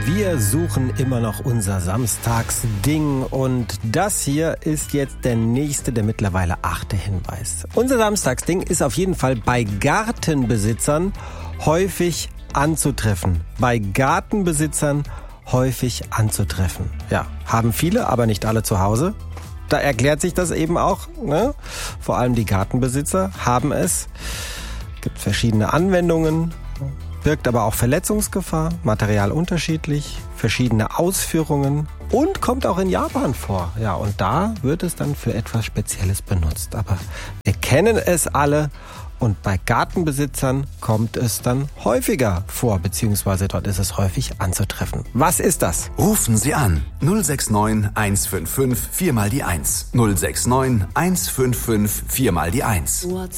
Wir suchen immer noch unser Samstagsding und das hier ist jetzt der nächste, der mittlerweile 8. Hinweis. Unser Samstagsding ist auf jeden Fall bei Gartenbesitzern häufig anzutreffen. Bei Gartenbesitzern häufig anzutreffen. Ja, haben viele, aber nicht alle zu Hause. Da erklärt sich das eben auch, ne? Vor allem die Gartenbesitzer haben es. Gibt verschiedene Anwendungen, birgt aber auch Verletzungsgefahr, Material unterschiedlich, verschiedene Ausführungen und kommt auch in Japan vor. Ja, und da wird es dann für etwas Spezielles benutzt. Aber wir kennen es alle und bei Gartenbesitzern kommt es dann häufiger vor, beziehungsweise dort ist es häufig anzutreffen. Was ist das? Rufen Sie an 069 155 4 mal die 1. 069 155 4 mal die 1.